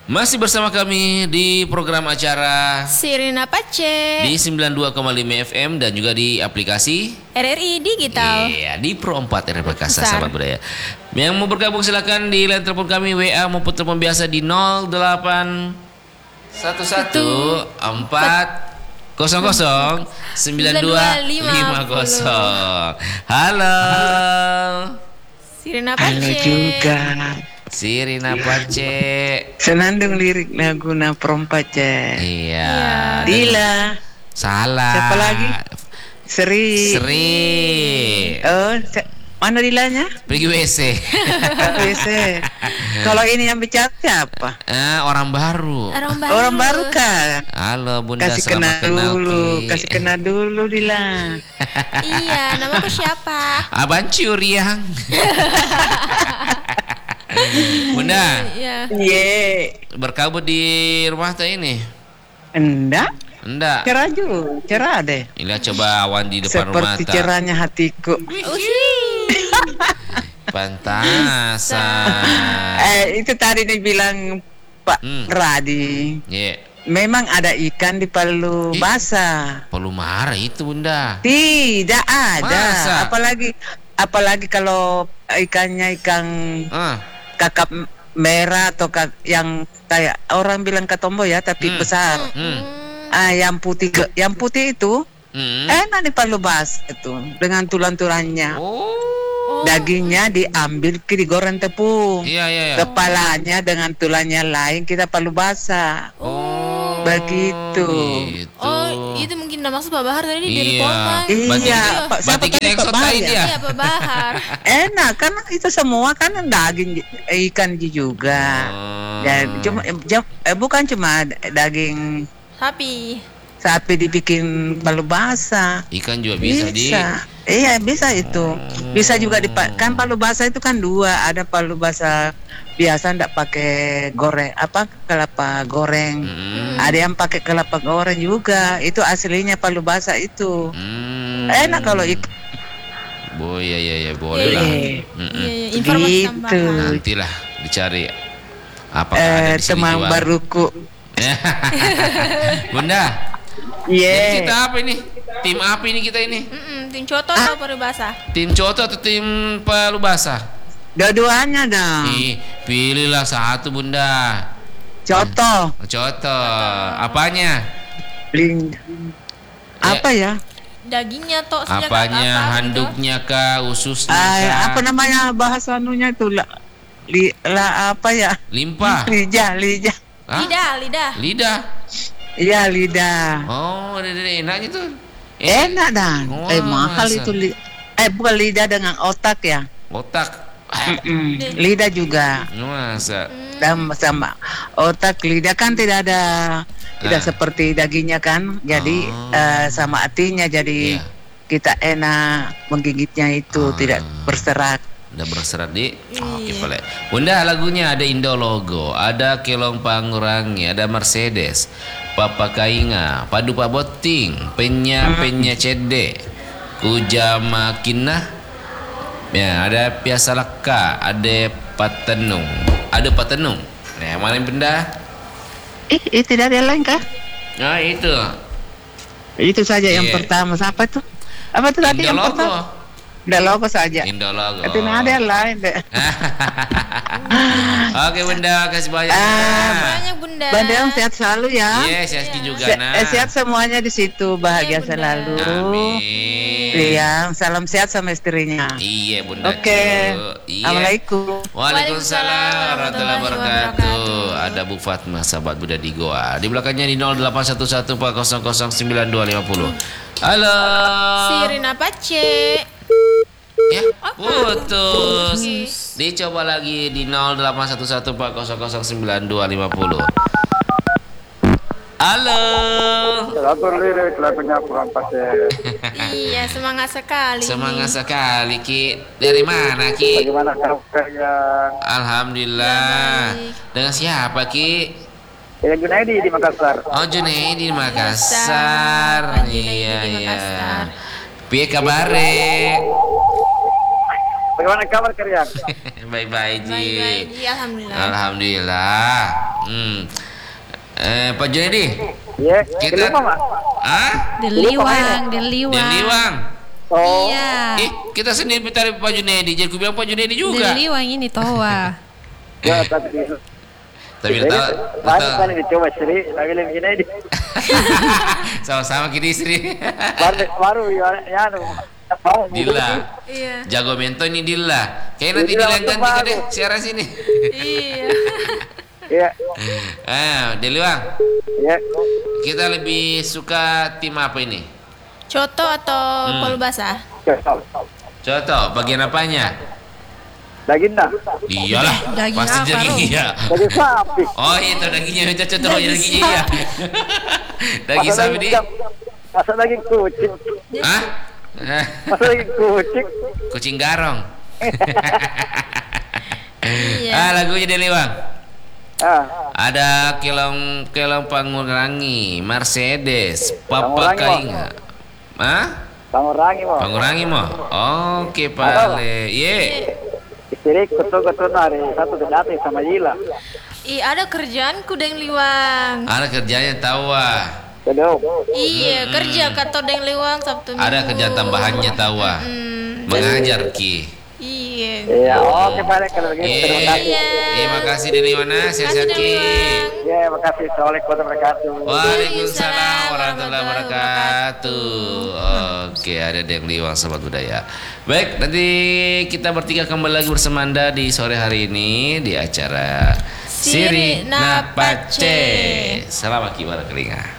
Masih bersama kami di program acara Sirina Pace di 92,5 FM dan juga di aplikasi RRI Digital. Iya, di Pro 4 RRI Perkasa, sahabat budaya. Yang mau bergabung silakan di line telepon kami WA maupun telepon biasa di 08 11 4 00 9250. Halo. Sirina Pace. Halo juga. Sirina Pace. Senandung lirik lagu na Prompace. Iya. Dila. Salah. Siapa lagi? Seri. Oh, mana Dilanya? Pergi WC. WC. Kalau ini yang bicara siapa? Orang baru. Orang baru kan? Halo Bunda, kasih selamat kenal dulu, Ki. kasih kenal dulu Dila. Iya, namaku siapa? Abang Curiang. Bunda, Iya. berkabut di rumah teh ini? Enggak, Enggak. cerah deh. Lihat coba awan di depan rumah. Seperti cerahnya hatiku. Pantasan. Itu tadi dibilang Pak Radi. Iya. Memang ada ikan di Palu basah. Palu Mara itu Bunda. Tidak ada. Masa? Apalagi kalau ikannya ikan kakap merah atau yang kayak orang bilang katombo ya, tapi besar. Yang putih itu enak di Palu basah itu dengan tulang-tulangnya. Dagingnya diambil digoreng tepung. Iya. Kepalanya dengan tulangnya lain kita Palu basah. Begitu. Oh, itu mungkin nama maksud Pak Bahar tadi di reportan. Iya, berarti kita eksotain dia. Iya, Pak Bahar. Enak kan itu semua kan daging ikan juga. Dan bukan cuma daging sapi dibikin Palu basah. Ikan juga bisa. Iya, bisa itu. Bisa juga kan Palu basah itu kan dua, ada Palu basah biasa ndak pakai goreng kelapa goreng. Ada yang pakai kelapa goreng juga. Itu aslinya Palu basah itu. Enak kalau ikan. Ya, boleh lah. Informasi Gitu. tambahan. Nantilah dicari apakah ada di sini teman jual. baruku. Bunda. Jadi kita apa ini? Tim apa ini kita ini? Tim Coto atau Palu Basah? Tim Coto atau tim Palu Basah? Dua-duanya dong. Pilihlah satu Bunda. Coto. Apanya? Apa ya? Dagingnya toh. Apanya? Handuknya kah? Ususnya kah? Apa namanya bahasa anunya itu apa ya? Limpah. Lidah. Lidah. Iya, lidah. Oh, enaknya tuh. Enak dan. Mahal masa? itu. Bukan lidah dengan otak ya. Otak. Lidah juga. Masa? Dan sama otak lidah kan tidak seperti dagingnya kan. Jadi sama hatinya jadi kita enak menggigitnya itu tidak berserat. Udah berserat di. Oke, boleh. Bunda, lagunya ada Indologo, ada Kelong Pangurangi, ada Mercedes, Papa Kainga, Padu Pak Boting, Penya Cede, Kujama Kinah. Ya, ada Piasa Laka, ada Patenung. Nah, mana yang Bunda? Tidak ada lain kah? Nah, itu. Itu saja yang pertama. Apa itu? Apa itu tadi yang pertama? Udah logo saja. Indologo. Itu ada yang lain deh. Oke Bunda, kasih banyak. Banyak Bunda. Bunda sehat selalu ya. Yes, juga nah. Sehat semuanya di situ, bahagia selalu. Amin. Iya, salam sehat sama istrinya. Iya Bunda. Oke. Iya. Assalamualaikum. Waalaikumsalam warahmatullahi wabarakatuh. Ada Bu Fatma, sahabat Buddha di Goa. Di belakangnya di 081140009250. Halo. Sirina Pace. Ya, putus. Dicoba lagi di 081140009250. Halo. Lagu lirik lagunya Prompace. Iya, semangat sekali. Semangat sekali Ki. Dari mana Ki? Bagaimana kamu kalian? Alhamdulillah. Dengan siapa Ki? Ya Junaidi di Makassar. Oh, Junaidi di Makassar. Iya. Piye kabare? Bagaimana kabar kalian? Baik-baik Ji. Baik, alhamdulillah. Alhamdulillah. Pak Junedi. Iya, Kita Mak. Deliwang. Deliwang. Oh, Iya. Kita sendiri tarik Pak Junedi. Jadi aku bilang Pak Junedi juga. Deliwang ini toa. ya tapi Tapi banyak kali dicoba sendiri, tapi lebih gini. sama-sama kita istri. Baru ya Dila. Iya. Jago mento ini Dila. Kayaknya nanti Dila Dila yang ganti baru. deh siaran sini. Iya. Iya, Deliwang. iya. Kita lebih suka tim apa ini? Coto atau palu basah? Contoh, bagian apanya? Daging dah. Iyalah, Daging pasti apa, daging Rom? iya. Daging sapi. Oh itu dagingnya, itu contoh Daging dagingnya iya. Daging Masa sapi di. Masa daging kucing. Hah? Masa daging kucing. Kucing garong. Iya. Lagunya Deliwang. Ah, Ada kelong Pangurangi, Mercedes, Papa Pangurangi, Kainga. Hah? Pangurangi mau. Pangurangi mo. Oke, Pale. Ye. Istri ketua hari satu datang sama Yila. Ada kerjaanku Deng Liwang. Ada kerjanya tahu ah. Kedua. Iya, kerja kata Deng Liwang Sabtu Minggu. Ada kerjaan tambahannya tahu ah. Mengajar Ki. Iya. Iya, oke Pak kalau begitu terima kasih. Terima kasih Deliwana, sehat-sehat Ki. Ya, makasih. Assalamualaikum warahmatullahi wabarakatuh. Waalaikumsalam warahmatullahi wabarakatuh. Oke, ada Deliwang Sobat Budaya. Baik, nanti kita bertiga kembali lagi bersama Anda di sore hari ini di acara Siri Napace. Selamat Ki Kelinga.